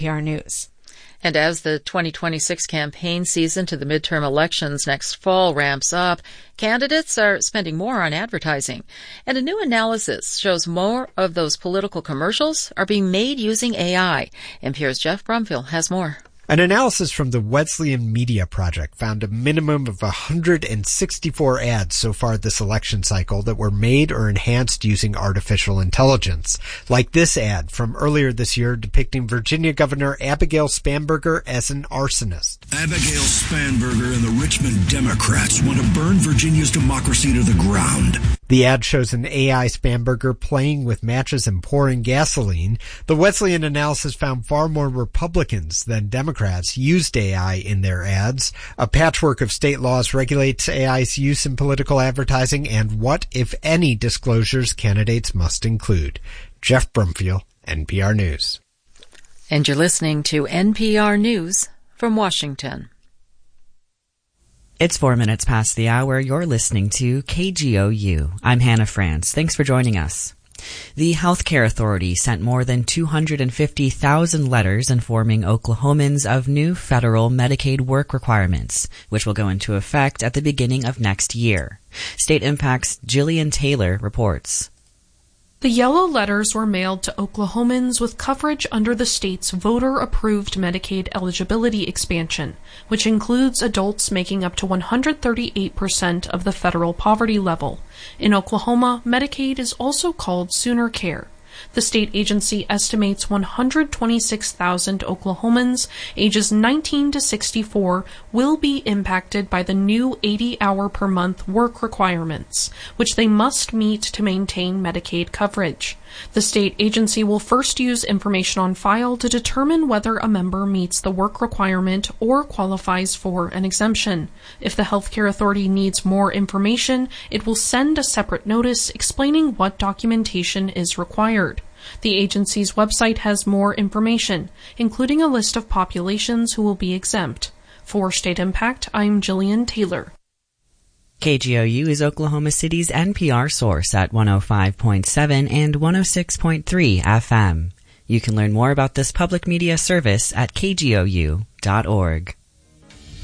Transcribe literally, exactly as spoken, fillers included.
N P R News. And as the twenty twenty-six campaign season to the midterm elections next fall ramps up, candidates are spending more on advertising. And a new analysis shows more of those political commercials are being made using A I. N P R's Jeff Brumfield has more. An analysis from the Wesleyan Media Project found a minimum of one hundred sixty-four ads so far this election cycle that were made or enhanced using artificial intelligence. Like this ad from earlier this year depicting Virginia Governor Abigail Spanberger as an arsonist. Abigail Spanberger and the Richmond Democrats want to burn Virginia's democracy to the ground. The ad shows an A I Spanberger playing with matches and pouring gasoline. The Wesleyan analysis found far more Republicans than Democrats used A I in their ads. A patchwork of state laws regulates A I's use in political advertising and what, if any, disclosures candidates must include. Jeff Brumfield, N P R News. And you're listening to N P R News from Washington. It's four minutes past the hour. You're listening to K G O U. I'm Hannah France. Thanks for joining us. The Healthcare Authority sent more than two hundred fifty thousand letters informing Oklahomans of new federal Medicaid work requirements, which will go into effect at the beginning of next year. State Impact's Jillian Taylor reports. The yellow letters were mailed to Oklahomans with coverage under the state's voter-approved Medicaid eligibility expansion, which includes adults making up to one hundred thirty-eight percent of the federal poverty level. In Oklahoma, Medicaid is also called Sooner Care. The state agency estimates one hundred twenty-six thousand Oklahomans ages nineteen to sixty-four will be impacted by the new eighty hour per month work requirements, which they must meet to maintain Medicaid coverage. The state agency will first use information on file to determine whether a member meets the work requirement or qualifies for an exemption. If the Healthcare Authority needs more information, it will send a separate notice explaining what documentation is required. The agency's website has more information, including a list of populations who will be exempt. For State Impact, I'm Jillian Taylor. K G O U is Oklahoma City's N P R source at one oh five point seven and one oh six point three F M. You can learn more about this public media service at k g o u dot org.